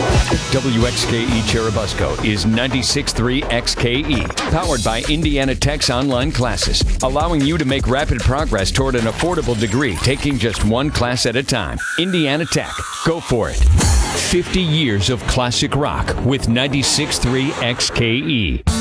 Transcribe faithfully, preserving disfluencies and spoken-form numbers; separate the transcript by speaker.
Speaker 1: W X K E Cherubusco is ninety-six point three X K E, powered by Indiana Tech's online classes, allowing you to make rapid progress toward an affordable degree, taking just one class at a time. Indiana Tech, go for it. fifty years of classic rock with ninety-six point three X K E.